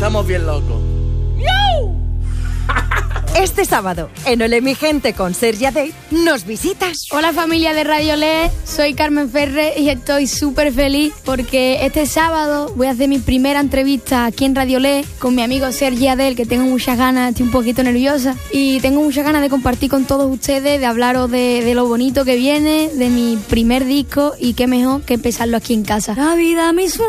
estamos bien locos. Este sábado, en Ole mi gente con Sergi Adey, nos visitas. Hola familia de Radio Le, soy Carmen Ferrer y estoy súper feliz porque este sábado voy a hacer mi primera entrevista aquí en Radio Le con mi amigo Sergi Adey, que tengo muchas ganas, estoy un poquito nerviosa y tengo muchas ganas de compartir con todos ustedes, de hablaros de lo bonito que viene, de mi primer disco y qué mejor que empezarlo aquí en casa. La vida me hizo